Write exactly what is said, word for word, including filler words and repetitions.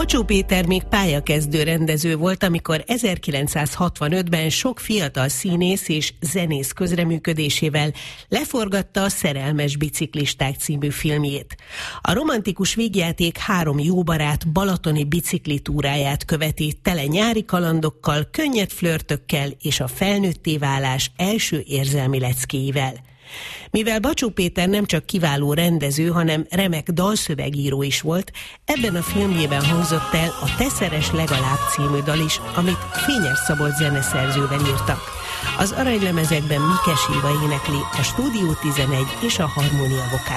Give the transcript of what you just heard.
Bacsó Péter még pályakezdő rendező volt, amikor ezerkilencszázhatvanötben sok fiatal színész és zenész közreműködésével leforgatta a Szerelmes biciklisták című filmjét. A romantikus vígjáték három jó barát balatoni biciklitúráját követi, tele nyári kalandokkal, könnyed flörtökkel és a felnőtté válás első érzelmi leckéivel. Mivel Bacsó Péter nem csak kiváló rendező, hanem remek dalszövegíró is volt, ebben a filmjében hangzott el a Te szeress legalább című dal is, amit Fényes Szabolcs zeneszerzővel írtak. Az aranylemezekben Mikes Éva énekli, a Stúdió tizenegy és a Harmónia Vokál